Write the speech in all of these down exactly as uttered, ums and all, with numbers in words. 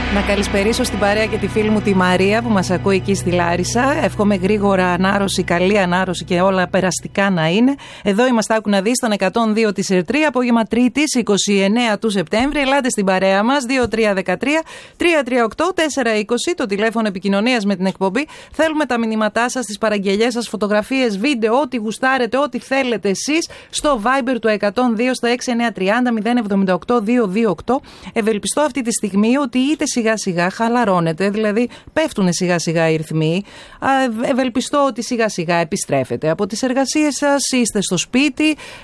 Να καλησπερίσω στην παρέα και τη φίλη μου τη Μαρία που μας ακούει εκεί στη Λάρισα. Εύχομαι γρήγορα ανάρρωση, καλή ανάρρωση και όλα περαστικά να είναι. Εδώ είμαστε, άκου να δεις, στον εκατόν δύο της ΕΡΤΡΙ, απόγευμα Τρίτης, είκοσι εννέα του Σεπτέμβρη. Ελάτε στην παρέα μας, δύο τρία ένα τρία τρία τρία οκτώ τέσσερα είκοσι, το τηλέφωνο επικοινωνίας με την εκπομπή. Θέλουμε τα μηνύματά σας, τις παραγγελιές σας, φωτογραφίες, βίντεο, ό,τι γουστάρετε, ό,τι θέλετε εσείς, στο Viber του εκατόν δύο, στο έξι εννιά τρία μηδέν μηδέν εβδομήντα οκτώ διακόσια είκοσι οκτώ. Ευελπιστώ αυτή τη στιγμή ότι είτε σιγά σιγά χαλαρώνεται, δηλαδή πέφτουν σιγά σιγά οι ρυθμοί. Ευελπιστώ ότι σιγά σιγά επιστρέφετε από τις εργασίες σας, είστε στο σπίτι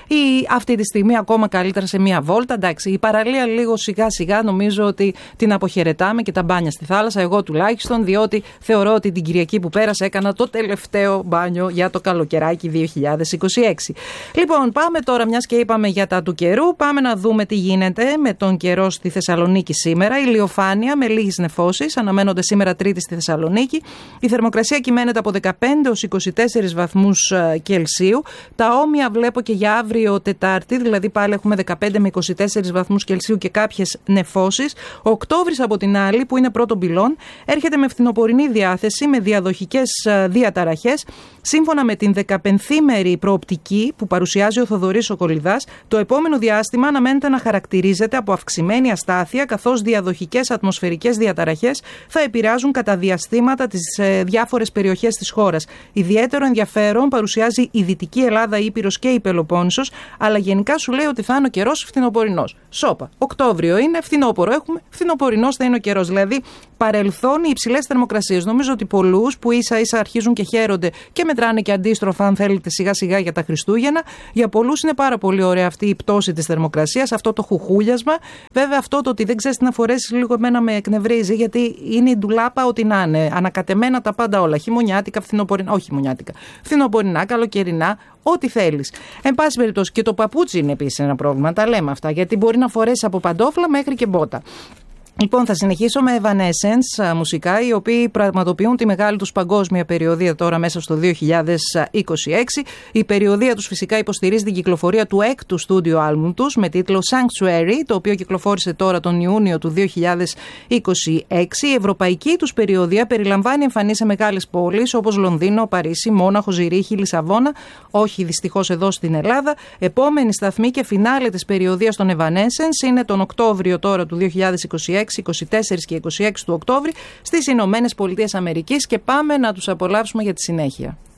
ή αυτή τη στιγμή ακόμα καλύτερα σε μία βόλτα. Εντάξει, η παραλία λίγο σιγά σιγά νομίζω ότι την αποχαιρετάμε και τα μπάνια στη θάλασσα, εγώ τουλάχιστον, διότι θεωρώ ότι την Κυριακή που πέρασε έκανα το τελευταίο μπάνιο για το καλοκαιράκι δύο χιλιάδες είκοσι έξι. Λοιπόν, πάμε τώρα, μιας και είπαμε για τα του καιρού, πάμε να δούμε τι γίνεται με τον καιρό στη Θεσσαλονίκη σήμερα. Ηλιοφάνεια με λίγες νεφώσεις αναμένονται σήμερα Τρίτη στη Θεσσαλονίκη. Η θερμοκρασία κυμαίνεται από δεκαπέντε έως είκοσι τέσσερις βαθμούς Κελσίου. Τα όμοια βλέπω και για αύριο Τετάρτη, δηλαδή πάλι έχουμε δεκαπέντε με είκοσι τέσσερις βαθμούς Κελσίου και κάποιες νεφώσεις. Ο Οκτώβρης από την άλλη, που είναι πρώτο πυλών, έρχεται με φθινοπορεινή διάθεση, με διαδοχικές διαταραχές. Σύμφωνα με την δεκαπενθήμερη προοπτική που παρουσιάζει ο Θοδωρής Σοκολιδάς, το επόμενο διάστημα αναμένεται να χαρακτηρίζεται από αυξημένη αστάθεια, καθώς διαδοχικές ατμοσφαιρικές διαταραχές θα επηρεάζουν κατά διαστήματα τις ε, διάφορες περιοχές της χώρας. Ιδιαίτερο ενδιαφέρον παρουσιάζει η Δυτική Ελλάδα, Ήπειρος και η Πελοπόννησος, αλλά γενικά σου λέει ότι θα είναι ο καιρός φθινοπορεινός. Σόπα. Οκτώβριο είναι, φθινόπορο έχουμε, φθινοπορεινός θα είναι ο καιρός. Δηλαδή, παρελθόν οι υψηλές θερμοκρασίες. Νομίζω ότι πολλούς που ίσα ίσα αρχίζουν και χαίρονται και μετράνε και αντίστροφα, αν θέλετε, σιγά σιγά για τα Χριστούγεννα. Για πολλούς είναι πάρα πολύ ωραία αυτή η πτώση της θερμοκρασίας, αυτό το χουχούλιασμα. Βέβαια, αυτό το ότι δεν ξέρεις τι να φορέσεις λίγο εμένα με εκνευρίζει, γιατί είναι η ντουλάπα ό,τι να είναι. Ανακατεμένα τα πάντα όλα. Χειμωνιάτικα, φθινοπορεινά, όχι χειμωνιάτικα. Φθινοπορεινά, καλοκαιρινά, ό,τι θέλεις. Εν πάση περιπτώσει, και το παπούτσι είναι επίσης ένα πρόβλημα. Τα λέμε αυτά, γιατί μπορεί να φορέσει από παντόφλα μέχρι και μπότα. Λοιπόν, θα συνεχίσω με Evanescence μουσικά, οι οποίοι πραγματοποιούν τη μεγάλη τους παγκόσμια περιοδεία τώρα μέσα στο δύο χιλιάδες είκοσι έξι. Η περιοδεία τους φυσικά υποστηρίζει την κυκλοφορία του έκτου στούντιο άλμπουμ τους με τίτλο Sanctuary, το οποίο κυκλοφόρησε τώρα τον Ιούνιο του δύο χιλιάδες είκοσι έξι. Η ευρωπαϊκή τους περιοδεία περιλαμβάνει εμφανίσεις σε μεγάλες πόλεις όπως Λονδίνο, Παρίσι, Μόναχο, Ζηρίχη, Λισαβόνα, όχι δυστυχώς εδώ στην Ελλάδα. Επόμενη σταθμή και φινάλε της περιοδείας των Evanescence είναι τον Οκτώβριο τώρα του δύο χιλιάδες είκοσι έξι. είκοσι τέσσερα και είκοσι έξι του Οκτώβρη στις Ηνωμένες Πολιτείες Αμερικής, και πάμε να τους απολαύσουμε για τη συνέχεια.